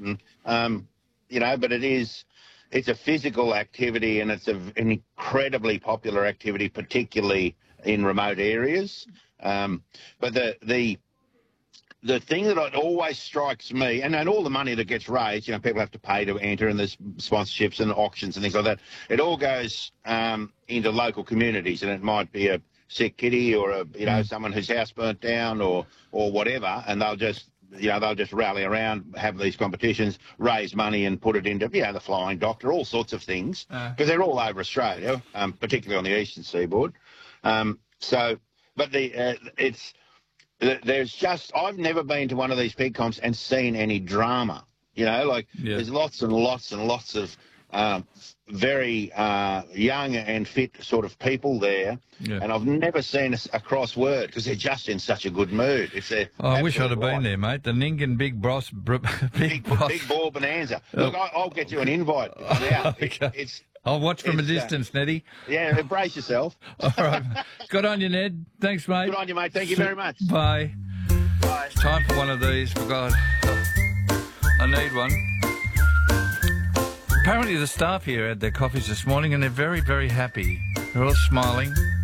And, but it's a physical activity, and it's an incredibly popular activity, particularly in remote areas. But the thing that always strikes me, and all the money that gets raised, people have to pay to enter, and there's sponsorships and auctions and things like that. It all goes into local communities, and it might be a sick kitty or someone whose house burnt down or whatever, and they'll just rally around, have these competitions, raise money, and put it into the Flying Doctor, all sorts of things, because they're all over Australia, particularly on the eastern seaboard. I've never been to one of these pig comps and seen any drama. There's lots and lots and lots of very young and fit sort of people there, and I've never seen a cross word, because they're just in such a good mood. I wish I'd have been there, mate. The Nyngan Big Boss, Big Ball Bonanza. Look, I'll get you an invite. Okay. I'll watch from a distance, Neddy. Yeah, brace yourself. All right. Good on you, Ned. Thanks, mate. Good on you, mate. Thank you very much. Bye. Bye. It's time for one of these, for God. I need one. Apparently the staff here had their coffees this morning, and they're very, very happy. They're all smiling.